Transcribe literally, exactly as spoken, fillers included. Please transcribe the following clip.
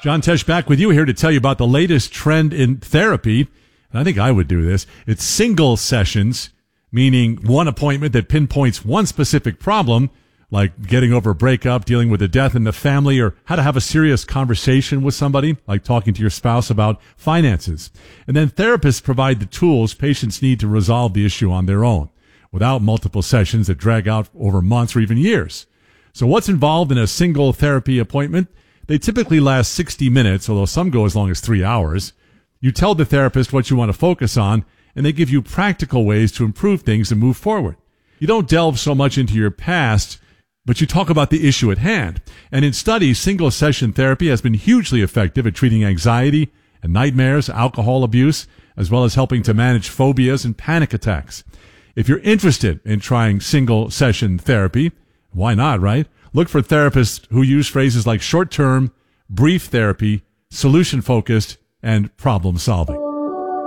John Tesh back with you here to tell you about the latest trend in therapy. And I think I would do this. It's single sessions, meaning one appointment that pinpoints one specific problem, like getting over a breakup, dealing with a death in the family, or how to have a serious conversation with somebody, like talking to your spouse about finances. And then therapists provide the tools patients need to resolve the issue on their own, without multiple sessions that drag out over months or even years. So what's involved in a single therapy appointment? They typically last sixty minutes, although some go as long as three hours. You tell the therapist what you want to focus on, and they give you practical ways to improve things and move forward. You don't delve so much into your past, but you talk about the issue at hand. And in studies, single-session therapy has been hugely effective at treating anxiety and nightmares, alcohol abuse, as well as helping to manage phobias and panic attacks. If you're interested in trying single-session therapy, why not, right? Look for therapists who use phrases like short-term, brief therapy, solution-focused, and problem-solving.